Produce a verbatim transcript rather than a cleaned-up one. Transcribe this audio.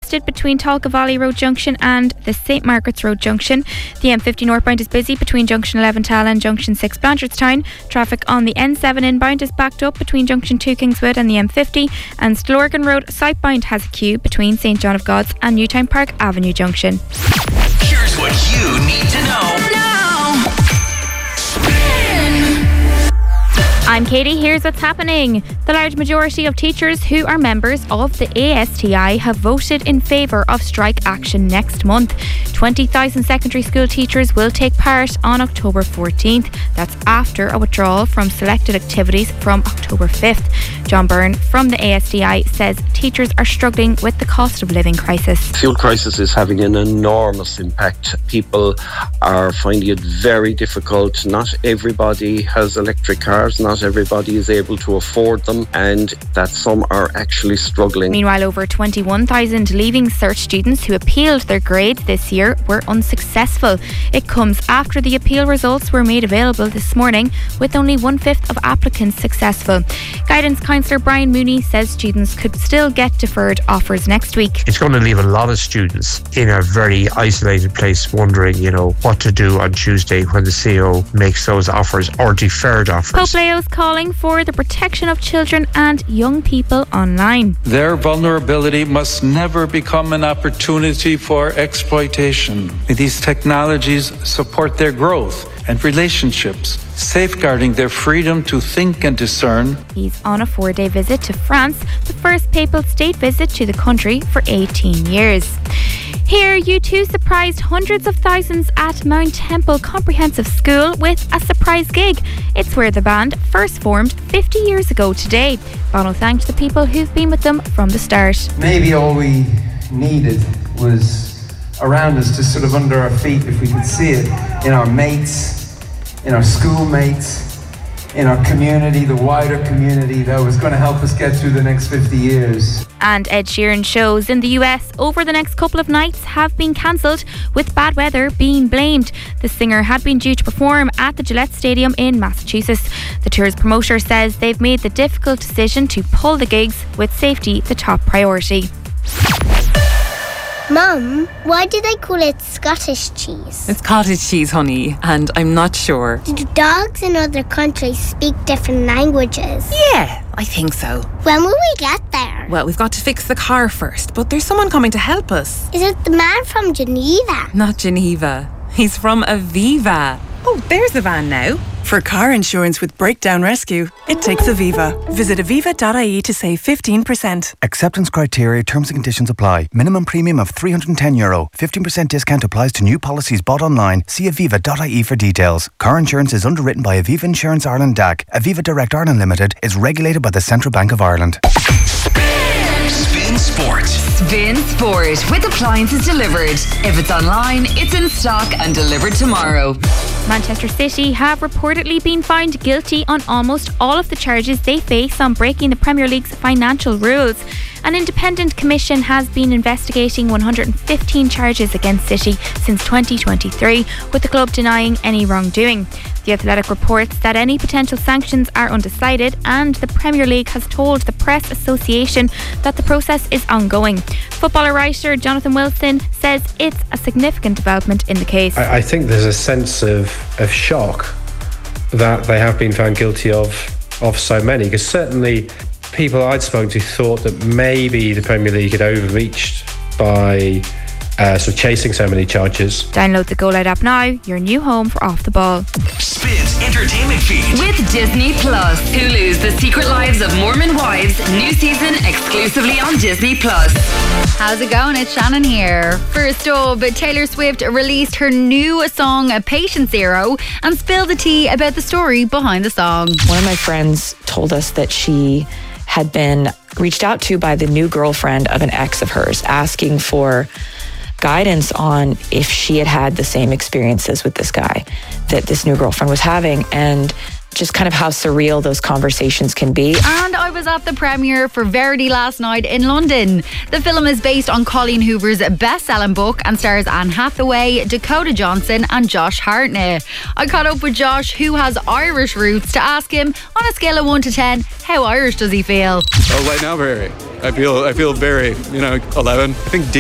congested between Talca Valley Road Junction and the Saint Margaret's Road Junction. The M fifty northbound is busy between Junction eleven Tala and Junction six Blanchardstown. Traffic on the N seven inbound is backed up between Junction two Kingswood and the M fifty, and Stillorgan Road southbound has a queue between Saint John of God's and Newtown Park Avenue Junction. Here's what you need to know now. Spin. I'm Katie, here's what's happening. The large majority of teachers who are members of the A S T I have voted in favour of strike action next month. twenty thousand secondary school teachers will take part on October fourteenth. That's after a withdrawal from selected activities from October fifth. John Byrne from the A S T I says teachers are struggling with the cost of living crisis. Fuel crisis is having an enormous impact. People are finding it very difficult. Not everybody has electric cars, not everybody is able to afford them, and that some are actually struggling. Meanwhile, over twenty-one thousand Leaving Cert students who appealed their grades this year were unsuccessful. It comes after the appeal results were made available this morning, with only one-fifth of applicants successful. Guidance counsellor Brian Mooney says students could still get deferred offers next week. It's going to leave a lot of students in a very isolated place wondering, you know, what to do on Tuesday when the C E O makes those offers or deferred offers. Pope Leo's calling for the protection of children and young people online. Their vulnerability must never become an opportunity for exploitation. These technologies support their growth and relationships, safeguarding their freedom to think and discern. He's on a four-day visit to France, the first papal state visit to the country for eighteen years. Here, U two surprised hundreds of thousands at Mount Temple Comprehensive School with a surprise gig. It's where the band first formed fifty years ago today. Bono thanked the people who've been with them from the start. Maybe all we needed was around us, just sort of under our feet, if we could see it, in our mates, in our schoolmates, in our community, the wider community that was going to help us get through the next fifty years. And Ed Sheeran shows in the U S over the next couple of nights have been cancelled, with bad weather being blamed. The singer had been due to perform at the Gillette Stadium in Massachusetts. The tour's promoter says they've made the difficult decision to pull the gigs, with safety the top priority. Mum, why do they call it Scottish cheese? It's cottage cheese, honey, and I'm not sure. Do dogs in other countries speak different languages? Yeah, I think so. When will we get there? Well, we've got to fix the car first, but there's someone coming to help us. Is it the man from Geneva? Not Geneva. He's from Aviva. Oh, there's the van now. For car insurance with Breakdown Rescue, it takes Aviva. Visit aviva dot I E to save fifteen percent. Acceptance criteria, terms and conditions apply. Minimum premium of three hundred ten euro. fifteen percent discount applies to new policies bought online. See aviva dot I E for details. Car insurance is underwritten by Aviva Insurance Ireland D A C. Aviva Direct Ireland Limited is regulated by the Central Bank of Ireland. Spin Sport. Spin Sport with appliances delivered. If it's online, it's in stock and delivered tomorrow. Manchester City have reportedly been found guilty on almost all of the charges they face on breaking the Premier League's financial rules. An independent commission has been investigating one hundred fifteen charges against City since twenty twenty-three, with the club denying any wrongdoing. The Athletic reports that any potential sanctions are undecided, and the Premier League has told the Press Association that the process is ongoing. Footballer writer Jonathan Wilson says it's a significant development in the case. I, I think there's a sense of, of shock that they have been found guilty of, of so many, because certainly people I'd spoken to thought that maybe the Premier League had overreached by uh, sort of chasing so many charges. Download the Go Loud app now, your new home for Off the Ball. Spins entertainment feed with Disney Plus. Hulu's The Secret Lives of Mormon Wives, new season exclusively on Disney Plus. How's it going? It's Shannon here. First up, Taylor Swift released her new song Patient Zero and spilled the tea about the story behind the song. One of my friends told us that she had been reached out to by the new girlfriend of an ex of hers, asking for guidance on if she had had the same experiences with this guy that this new girlfriend was having, and just kind of how surreal those conversations can be. And I was at the premiere for Verity last night in London. The film is based on Colleen Hoover's best-selling book and stars Anne Hathaway, Dakota Johnson and Josh Hartnett. I caught up with Josh, who has Irish roots, to ask him, on a scale of one to ten, how Irish does he feel? Oh, right now, very. I feel, I feel very, you know, eleven. I think